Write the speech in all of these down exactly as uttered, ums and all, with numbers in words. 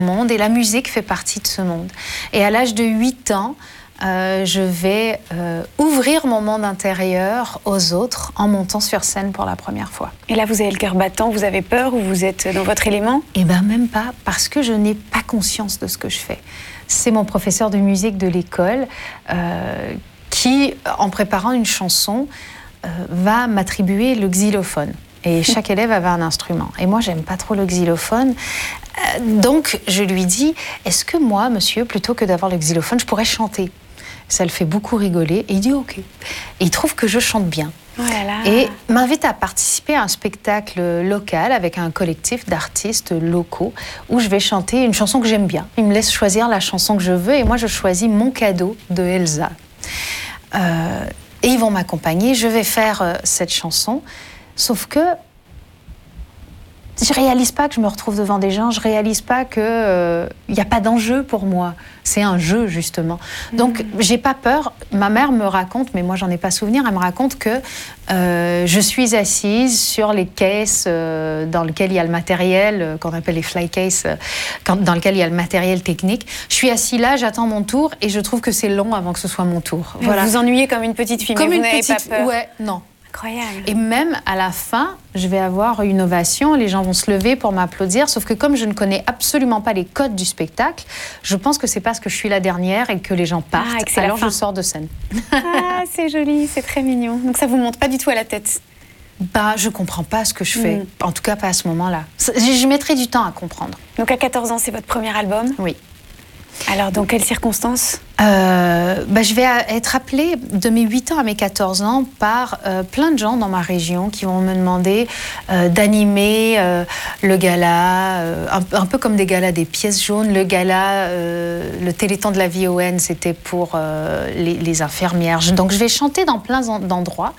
monde et la musique fait partie de ce monde. Et à l'âge de huit ans, euh, je vais euh, ouvrir mon monde intérieur aux autres en montant sur scène pour la première fois. Et là, vous avez le cœur battant, vous avez peur ou vous êtes dans votre élément? Eh bien, même pas, parce que je n'ai pas conscience de ce que je fais. C'est mon professeur de musique de l'école euh, qui, en préparant une chanson, euh, va m'attribuer le xylophone. Et chaque élève avait un instrument. Et moi, j'aime pas trop le xylophone. Euh, donc, je lui dis, est-ce que moi, monsieur, plutôt que d'avoir le xylophone, je pourrais chanter? Ça le fait beaucoup rigoler. Et il dit OK. Et il trouve que je chante bien. Oh là là. Et m'invite à participer à un spectacle local avec un collectif d'artistes locaux où je vais chanter une chanson que j'aime bien. Il me laisse choisir la chanson que je veux et moi, je choisis Mon cadeau de Elsa. Euh, et ils vont m'accompagner. Je vais faire euh, cette chanson. Sauf que je réalise pas que je me retrouve devant des gens, je réalise pas que euh, y a pas d'enjeu pour moi. C'est un jeu, justement. Donc, mmh. j'ai pas peur. Ma mère me raconte, mais moi, j'en ai pas souvenir, elle me raconte que euh, je suis assise sur les caisses euh, dans lesquelles il y a le matériel, euh, qu'on appelle les fly cases, euh, quand, dans lesquelles il y a le matériel technique. Je suis assise là, j'attends mon tour, et je trouve que c'est long avant que ce soit mon tour. Voilà. Vous vous ennuyez comme une petite fille, comme mais une vous n'avez petite... pas peur. Ouais, non. Incroyable. Et même à la fin, je vais avoir une ovation, les gens vont se lever pour m'applaudir, sauf que comme je ne connais absolument pas les codes du spectacle, je pense que c'est parce que je suis la dernière et que les gens partent, ah, et alors je sors de scène. Ah, c'est joli, c'est très mignon. Donc ça vous monte pas du tout à la tête? Bah, je comprends pas ce que je fais, mm. en tout cas pas à ce moment-là. Je, je mettrai du temps à comprendre. Donc à quatorze ans, c'est votre premier album? Oui. Alors, dans quelles circonstances? euh, bah, Je vais être appelée de mes huit ans à mes quatorze ans par euh, plein de gens dans ma région qui vont me demander euh, d'animer euh, le gala, euh, un, un peu comme des galas des pièces jaunes. Le gala, euh, le Téléthon de la vie O N, c'était pour euh, les, les infirmières. Donc, je vais chanter dans plein d'endroits.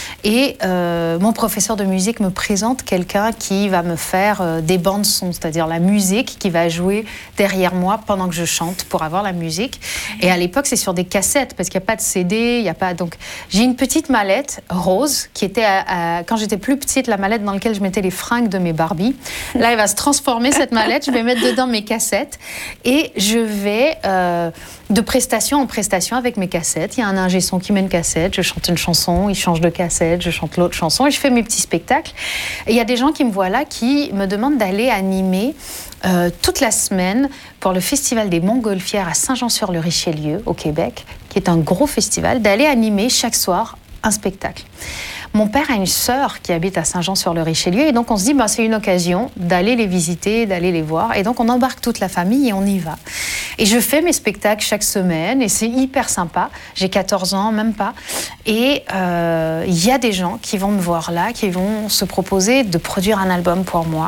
Et euh, mon professeur de musique me présente quelqu'un qui va me faire euh, des bandes son, c'est-à-dire la musique qui va jouer derrière moi pendant que je chante pour avoir la musique. Et à l'époque, c'est sur des cassettes parce qu'il n'y a pas de C D, il y a pas. Donc, j'ai une petite mallette rose qui était à, à, quand j'étais plus petite, la mallette dans laquelle je mettais les fringues de mes Barbie. Là, elle va se transformer cette mallette. Je vais mettre dedans mes cassettes et je vais euh, de prestation en prestation avec mes cassettes. Il y a un ingé son qui met une cassette, je chante une chanson, il change de cassette, je chante l'autre chanson et je fais mes petits spectacles. Et il y a des gens qui me voient là qui me demandent d'aller animer Euh, toute la semaine pour le Festival des Montgolfières à Saint-Jean-sur-le-Richelieu, au Québec, qui est un gros festival, d'aller animer chaque soir un spectacle. Mon père a une sœur qui habite à Saint-Jean-sur-le-Richelieu et donc on se dit, ben, c'est une occasion d'aller les visiter, d'aller les voir. Et donc on embarque toute la famille et on y va. Et je fais mes spectacles chaque semaine et c'est hyper sympa. J'ai quatorze ans, même pas. Et il euh, y a des gens qui vont me voir là, qui vont se proposer de produire un album pour moi.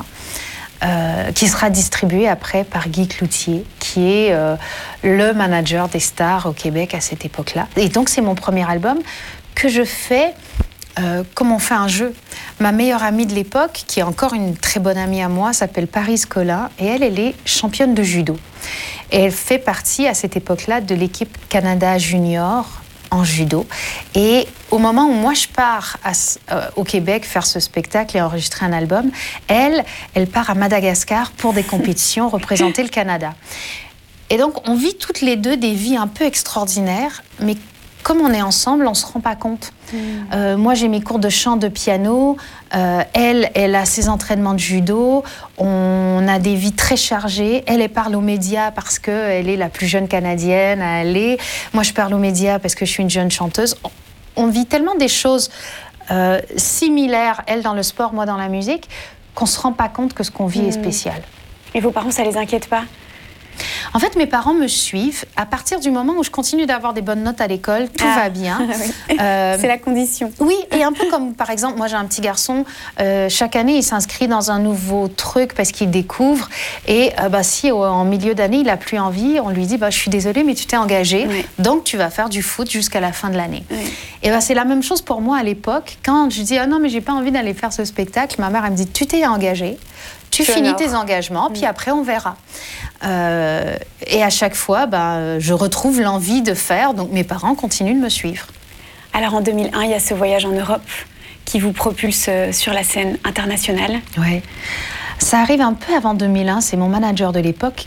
Euh, qui sera distribué après par Guy Cloutier, qui est euh, le manager des stars au Québec à cette époque-là. Et donc, c'est mon premier album que je fais euh, comme on fait un jeu. Ma meilleure amie de l'époque, qui est encore une très bonne amie à moi, s'appelle Paris Collin, et elle, elle est championne de judo. Et elle fait partie, à cette époque-là, de l'équipe Canada Junior en judo. Et au moment où moi je pars à, euh, au Québec faire ce spectacle et enregistrer un album, elle, elle part à Madagascar pour des compétitions, représenter le Canada. Et donc on vit toutes les deux des vies un peu extraordinaires, mais comme on est ensemble, on ne se rend pas compte. Mmh. Euh, moi, j'ai mes cours de chant, de piano. Euh, elle, elle a ses entraînements de judo. On a des vies très chargées. Elle, elle parle aux médias parce qu'elle est la plus jeune Canadienne à aller. Moi, je parle aux médias parce que je suis une jeune chanteuse. On, on vit tellement des choses euh, similaires, elle dans le sport, moi dans la musique, qu'on ne se rend pas compte que ce qu'on vit mmh. est spécial. Et vos parents, ça les inquiète pas ? En fait, mes parents me suivent. À partir du moment où je continue d'avoir des bonnes notes à l'école, tout ah, va bien. Oui. Euh, c'est la condition. Oui, et un peu comme, par exemple, moi j'ai un petit garçon, euh, chaque année il s'inscrit dans un nouveau truc parce qu'il découvre. Et euh, bah, si au, en milieu d'année il n'a plus envie, on lui dit bah, « je suis désolée, mais tu t'es engagée, oui. donc tu vas faire du foot jusqu'à la fin de l'année. Oui. » Et bah, c'est la même chose pour moi à l'époque. Quand je dis « ah non, mais j'ai pas envie d'aller faire ce spectacle », ma mère elle me dit « tu t'es engagée, tu je finis tes engagements, mmh. puis après on verra. » Euh, et à chaque fois, bah, je retrouve l'envie de faire, donc mes parents continuent de me suivre. Alors en deux mille un, il y a ce voyage en Europe qui vous propulse sur la scène internationale. Oui, ça arrive un peu avant deux mille un, c'est mon manager de l'époque